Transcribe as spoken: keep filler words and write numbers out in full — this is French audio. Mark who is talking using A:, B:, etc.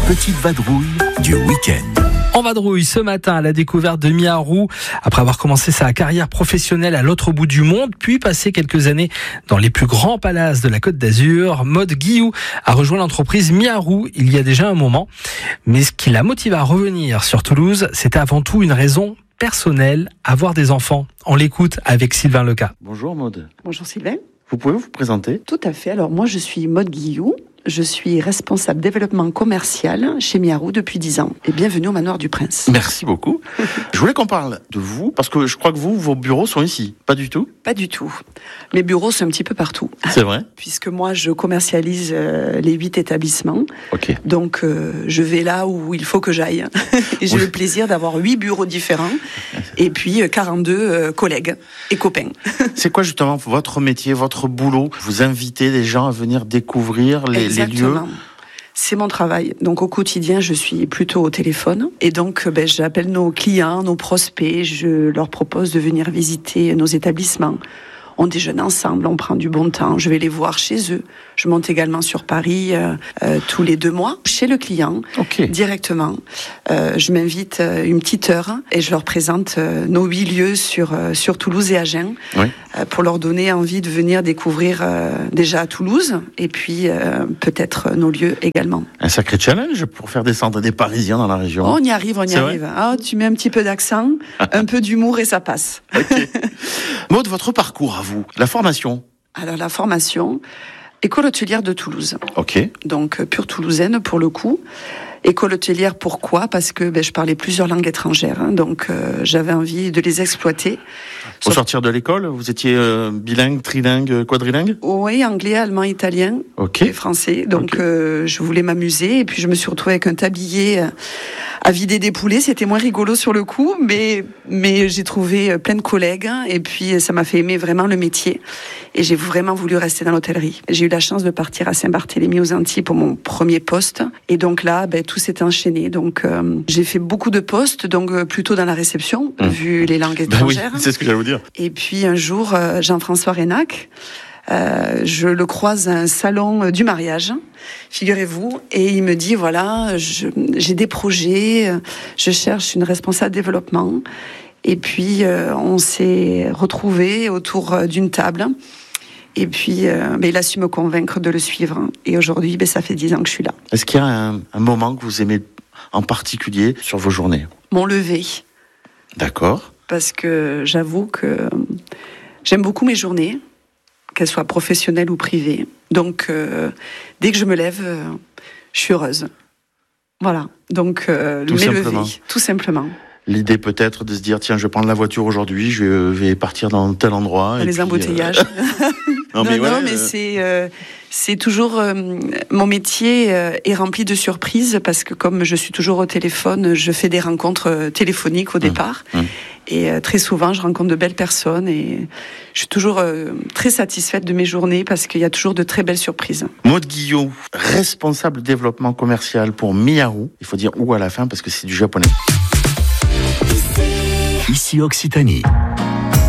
A: petite vadrouille du week-end.
B: On vadrouille ce matin à la découverte de Miarou. Après avoir commencé sa carrière professionnelle à l'autre bout du monde, puis passé quelques années dans les plus grands palaces de la Côte d'Azur, Maude Guillou a rejoint l'entreprise Miarou il y a déjà un moment. Mais ce qui l'a motivé à revenir sur Toulouse, c'était avant tout une raison personnelle, avoir des enfants. On l'écoute avec Sylvain Leca.
C: Bonjour Maude.
D: Bonjour Sylvain.
C: Vous pouvez vous présenter ?
D: Tout à fait. Alors moi je suis Maude Guillou. Je suis responsable développement commercial chez Miarou depuis dix ans. Et bienvenue au Manoir du Prince.
C: Merci beaucoup. Je voulais qu'on parle de vous, parce que je crois que vous, vos bureaux sont ici. Pas du tout ?
D: Pas du tout. Mes bureaux sont un petit peu partout.
C: C'est vrai ?
D: Puisque moi, je commercialise euh, les huit établissements.
C: Ok.
D: Donc, euh, je vais là où il faut que j'aille. Et j'ai
C: Oui.
D: le plaisir d'avoir huit bureaux différents. Et puis, euh, quarante-deux euh, collègues et copains.
C: C'est quoi justement votre métier, votre boulot ? Vous invitez les gens à venir découvrir les, les lieux ?
D: Exactement. C'est mon travail. Donc au quotidien, je suis plutôt au téléphone. Et donc, ben, j'appelle nos clients, nos prospects. Je leur propose de venir visiter nos établissements. On déjeune ensemble, on prend du bon temps. Je vais les voir chez eux. Je monte également sur Paris euh, euh, tous les deux mois, chez le client,
C: Ok.
D: directement. Euh, je m'invite euh, une petite heure et je leur présente euh, nos huit lieux sur, euh, sur Toulouse et Agen,
C: Oui.
D: euh, pour leur donner envie de venir découvrir euh, déjà à Toulouse et puis euh, peut-être euh, nos lieux également.
C: Un sacré challenge pour faire descendre des Parisiens dans la région.
D: Oh, on y arrive, on y
C: C'est
D: arrive. Ah, tu mets un petit peu d'accent, un peu d'humour et ça passe.
C: Ok. Maude, votre parcours à vous, la formation.
D: Alors la formation, école hôtelière de Toulouse.
C: Ok.
D: Donc, euh, pure toulousaine pour le coup. École hôtelière, pourquoi ? Parce que ben, je parlais plusieurs langues étrangères, hein, donc euh, j'avais envie de les exploiter.
C: Au
D: Sauf-
C: sortir de l'école, vous étiez euh, bilingue, trilingue, quadrilingue ?
D: Oui, anglais, allemand, italien
C: Ok.
D: et français. Donc,
C: Ok.
D: euh, je voulais m'amuser. Et puis, je me suis retrouvée avec un tablier euh, à vider des poulets. C'était moins rigolo sur le coup, mais, mais j'ai trouvé euh, plein de collègues. hein, Et puis, ça m'a fait aimer vraiment le métier. Et j'ai vraiment voulu rester dans l'hôtellerie. J'ai eu la chance de partir à Saint-Barthélemy aux Antilles pour mon premier poste. Et donc là, ben, tout s'est enchaîné. Donc, euh, j'ai fait beaucoup de postes, donc euh, plutôt dans la réception,
C: Mmh.
D: vu les langues
C: Ben oui,
D: étrangères.
C: c'est ce que j'allais vous dire.
D: Et puis un jour, euh, Jean-François Renac, euh, je le croise à un salon euh, du mariage, figurez-vous, et il me dit, voilà, je- j'ai des projets, euh, je cherche une responsable développement. Et puis, euh, on s'est retrouvés autour euh, d'une table. Et puis, euh, ben, il a su me convaincre de le suivre. Et aujourd'hui, ben, ça fait dix ans que je suis là.
C: Est-ce qu'il y a un, un moment que vous aimez en particulier sur vos journées ?
D: Mon lever,
C: D'accord.
D: parce que j'avoue que j'aime beaucoup mes journées, qu'elles soient professionnelles ou privées. Donc, euh, dès que je me lève, euh, je suis heureuse. Voilà. Donc, euh,
C: Tout
D: mes
C: simplement.
D: levées, tout simplement.
C: L'idée peut-être de se dire, tiens, je vais prendre la voiture aujourd'hui, je vais partir dans tel endroit. et
D: Les
C: puis, euh,
D: embouteillages.
C: Non, mais,
D: non,
C: ouais,
D: non, mais
C: euh,
D: c'est euh, c'est toujours euh, mon métier euh, est rempli de surprises parce que comme je suis toujours au téléphone, je fais des rencontres euh, téléphoniques au départ
C: mmh.
D: et euh, très souvent je rencontre de belles personnes et je suis toujours euh, très satisfaite de mes journées parce qu'il y a toujours de très belles surprises.
C: Maude Guillou, responsable développement commercial pour Miarou. Il faut dire où à la fin parce que c'est du japonais.
A: Ici Occitanie.